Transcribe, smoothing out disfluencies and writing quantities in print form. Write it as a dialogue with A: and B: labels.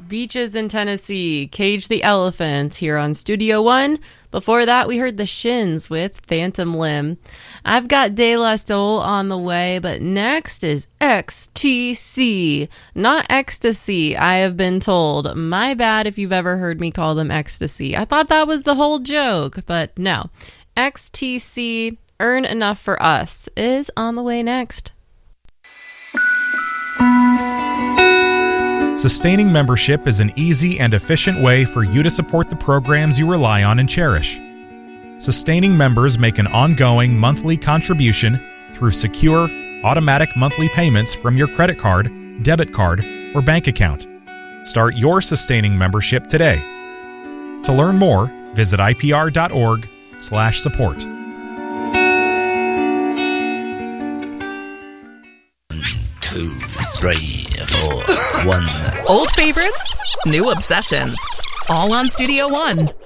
A: Beaches in Tennessee, Cage the Elephant here on Studio One. Before that, we heard the Shins with Phantom Limb. I've got De La Soul on the way, but next is XTC, not Ecstasy, I have been told. My bad if you've ever heard me call them Ecstasy. I thought that was the whole joke, but no. XTC, Earn Enough for Us, is on the way next.
B: Sustaining membership is an easy and efficient way for you to support the programs you rely on and cherish. Sustaining members make an ongoing monthly contribution through secure, automatic monthly payments from your credit card, debit card, or bank account. Start your sustaining membership today. To learn more, visit ipr.org/support.
C: 2, 3, 4, 1.
D: Old favorites, new obsessions. All on Studio One.